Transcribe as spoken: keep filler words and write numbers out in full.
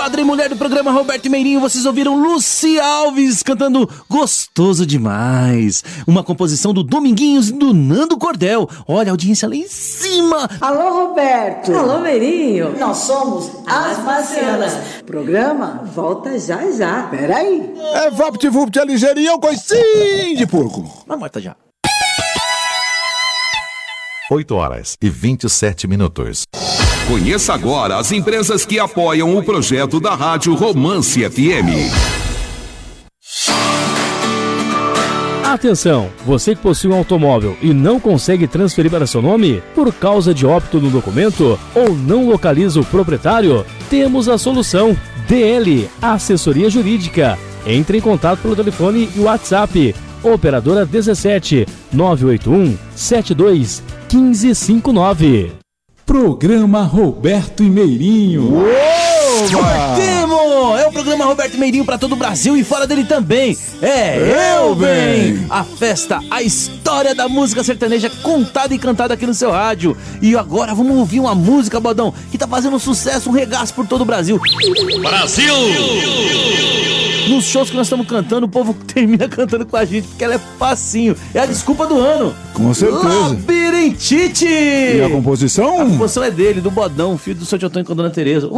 Padre e mulher do programa Roberto e Meirinho, vocês ouviram Lucy Alves cantando Gostoso Demais, uma composição do Dominguinhos e do Nando Cordel. Olha a audiência lá em cima. Alô, Roberto. Alô, Meirinho. Nós somos as Marcianas. O programa volta já já. Peraí. É VaptVupt, é ligeirinho, coicinho de porco. Mas morta já. oito horas e vinte e sete minutos. Conheça agora as empresas que apoiam o projeto da Rádio Romance F M. Atenção, você que possui um automóvel e não consegue transferir para seu nome por causa de óbito no documento ou não localiza o proprietário, temos a solução. D L, Assessoria Jurídica. Entre em contato pelo telefone e WhatsApp. Operadora dezessete, nove oito um, sete dois, um cinco cinco nove. Programa Roberto e Meirinho. Temo! É o programa Roberto Meirinho pra todo o Brasil e fora dele também. É Eu Bem! A festa, a história da música sertaneja contada e cantada aqui no seu rádio. E agora vamos ouvir uma música, Bodão, que tá fazendo sucesso, um regaço por todo o Brasil. Brasil! Nos shows que nós estamos cantando, o povo termina cantando com a gente, porque ela é facinho. É a desculpa do ano. Com certeza. Labirintite! E a composição? A composição é dele, do Bodão, filho do Santo Antônio com a Dona Tereza.